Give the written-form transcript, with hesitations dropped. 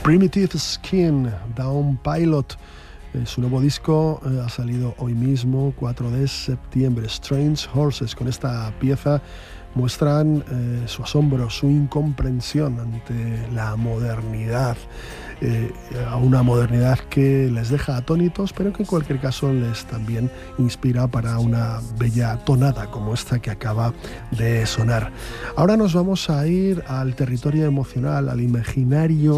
Primitive Skin, Down Pilot. Su nuevo disco ha salido hoy mismo, 4 de septiembre. Strange Horses. Con esta pieza muestran su asombro, su incomprensión ante la modernidad, a una modernidad que les deja atónitos, pero que en cualquier caso les también inspira para una bella tonada como esta que acaba de sonar. Ahora nos vamos a ir al territorio emocional, al imaginario